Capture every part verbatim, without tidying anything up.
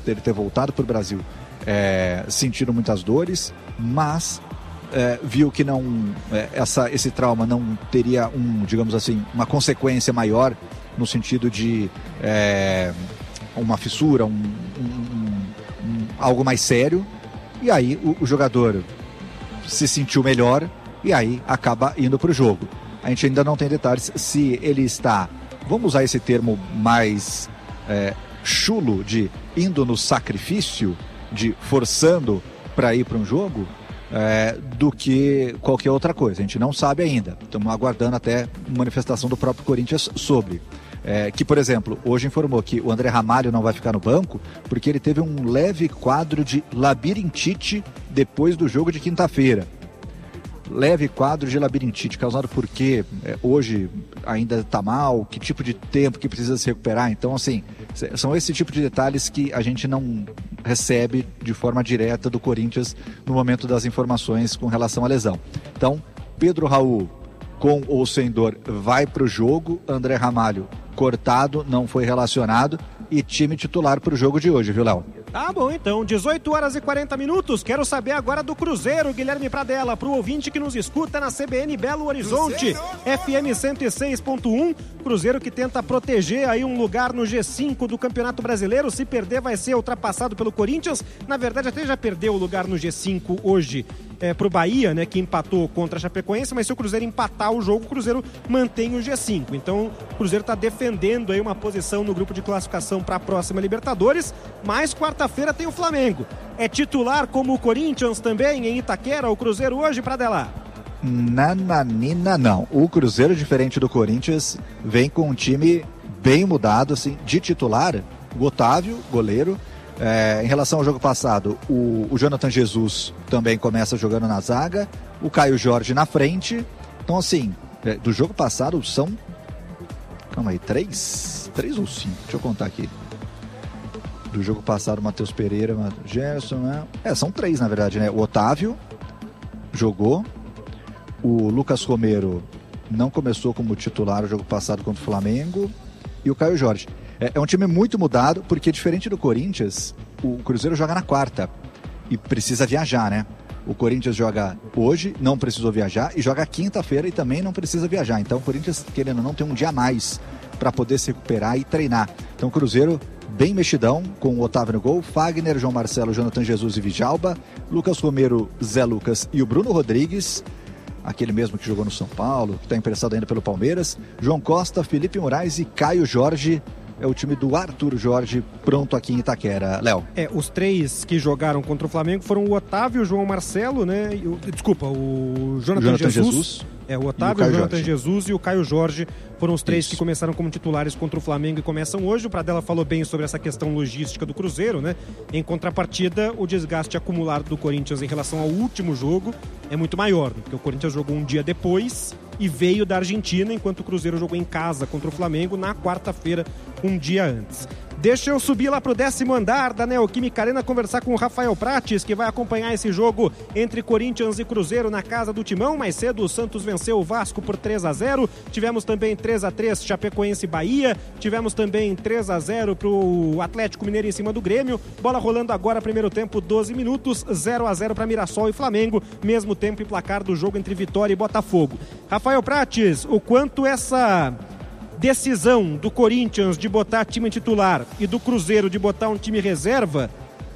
dele ter voltado para o Brasil é, sentindo muitas dores, mas é, viu que não, é, essa, esse trauma não teria um, digamos assim, uma consequência maior no sentido de é, uma fissura, um, um, um, algo mais sério, e aí o, o jogador se sentiu melhor e aí acaba indo para o jogo. A gente ainda não tem detalhes se ele está, vamos usar esse termo mais é, chulo, de indo no sacrifício, de forçando para ir para um jogo, é, do que qualquer outra coisa. A gente não sabe ainda. Estamos aguardando até manifestação do próprio Corinthians sobre. É, que, por exemplo, hoje informou que o André Ramalho não vai ficar no banco porque ele teve um leve quadro de labirintite depois do jogo de quinta-feira. Leve quadro de labirintite, causado por quê? É, hoje ainda está mal? Que tipo de tempo que precisa se recuperar? Então, assim, são esse tipo de detalhes que a gente não recebe de forma direta do Corinthians no momento das informações com relação à lesão. Então, Pedro Raul, com ou sem dor, vai para o jogo. André Ramalho, cortado, não foi relacionado, e time titular para o jogo de hoje, viu, Léo? Tá bom, então, dezoito horas e quarenta minutos. Quero saber agora do Cruzeiro, Guilherme Pradella, pro ouvinte que nos escuta na C B N Belo Horizonte, Cruzeiro. F M cento e seis ponto um. Cruzeiro que tenta proteger aí um lugar no G cinco do Campeonato Brasileiro. Se perder, vai ser ultrapassado pelo Corinthians. Na verdade, até já perdeu o lugar no G cinco hoje é, pro Bahia, né, que empatou contra a Chapecoense, mas se o Cruzeiro empatar o jogo, o Cruzeiro mantém o G cinco. Então, o Cruzeiro tá defendendo aí uma posição no grupo de classificação para a próxima Libertadores, mas quarta-feira tem o Flamengo. É titular como o Corinthians também em Itaquera, o Cruzeiro hoje, Pradella? Nananina, não. O Cruzeiro, diferente do Corinthians, vem com um time bem mudado, assim, de titular. O Otávio, goleiro. É, em relação ao jogo passado, o, o Jonathan Jesus também começa jogando na zaga. O Caio Jorge na frente. Então, assim, é, do jogo passado são... Calma aí, três? Três ou cinco? Deixa eu contar aqui. Do jogo passado, Matheus Pereira, Gerson, né? É, são três, na verdade, né? O Otávio jogou. O Lucas Romero não começou como titular o jogo passado contra o Flamengo. E o Caio Jorge. É, é um time muito mudado, porque diferente do Corinthians, o Cruzeiro joga na quarta. E precisa viajar, né? O Corinthians joga hoje, não precisou viajar. E joga quinta-feira e também não precisa viajar. Então o Corinthians, querendo ou não, tem um dia a mais para poder se recuperar e treinar. Então o Cruzeiro bem mexidão, com o Otávio no gol, Fagner, João Marcelo, Jonathan Jesus e Vijalba, Lucas Romero, Zé Lucas e o Bruno Rodrigues, aquele mesmo que jogou no São Paulo, que está emprestado ainda pelo Palmeiras, João Costa, Felipe Moraes e Caio Jorge. É o time do Arthur Jorge, pronto aqui em Itaquera. Léo. É, os três que jogaram contra o Flamengo foram o Otávio, o João Marcelo, né? E o, desculpa, o Jonathan, Jonathan Jesus. Jesus. É, o Otávio, o, o Jonathan Jorge. Jesus e o Caio Jorge foram os três Isso. que começaram como titulares contra o Flamengo e começam hoje. O Pradella falou bem sobre essa questão logística do Cruzeiro, né? Em contrapartida, o desgaste acumulado do Corinthians em relação ao último jogo é muito maior, né? Porque o Corinthians jogou um dia depois e veio da Argentina, enquanto o Cruzeiro jogou em casa contra o Flamengo na quarta-feira, um dia antes. Deixa eu subir lá pro décimo andar da Neoquímica Arena conversar com o Rafael Prates, que vai acompanhar esse jogo entre Corinthians e Cruzeiro na casa do Timão. Mais cedo o Santos venceu o Vasco por três a zero. Tivemos também três a três Chapecoense e Bahia. Tivemos também três a zero pro Atlético Mineiro em cima do Grêmio. Bola rolando agora, primeiro tempo, doze minutos, zero a zero para Mirassol e Flamengo. Mesmo tempo e placar do jogo entre Vitória e Botafogo. Rafael Prates, o quanto essa decisão do Corinthians de botar time titular e do Cruzeiro de botar um time reserva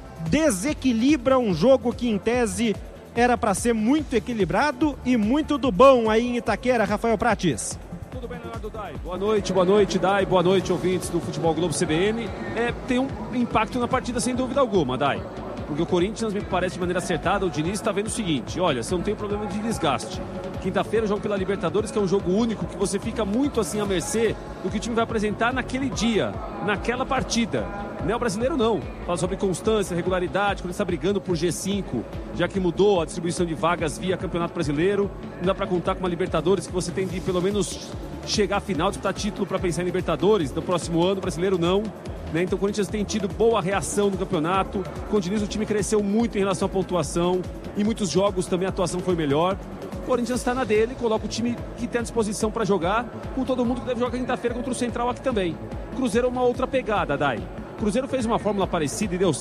desequilibra um jogo que, em tese, era para ser muito equilibrado e muito do bom aí em Itaquera, Rafael Prates. Tudo bem, Leonardo Dai? Boa noite, boa noite, Dai. Boa noite, ouvintes do Futebol Globo C B N. É, tem um impacto na partida, sem dúvida alguma, Dai. Porque o Corinthians, me parece de maneira acertada, o Diniz está vendo o seguinte: olha, você não tem problema de desgaste. Quinta-feira, jogo pela Libertadores, que é um jogo único, que você fica muito assim à mercê do que o time vai apresentar naquele dia, naquela partida. Né, o brasileiro não. Fala sobre constância, regularidade, quando ele está brigando por G cinco, já que mudou a distribuição de vagas via Campeonato Brasileiro. Não dá para contar com uma Libertadores que você tem de pelo menos chegar à final, disputar título para pensar em Libertadores. No próximo ano, o brasileiro não. Né? Então o Corinthians tem tido boa reação no campeonato. Com o Diniz, o time cresceu muito em relação à pontuação. Em muitos jogos também a atuação foi melhor. O Corinthians está na dele, coloca o time que tem à disposição para jogar, com todo mundo que deve jogar quinta-feira contra o Central aqui também. Cruzeiro é uma outra pegada, Dai. Cruzeiro fez uma fórmula parecida e deu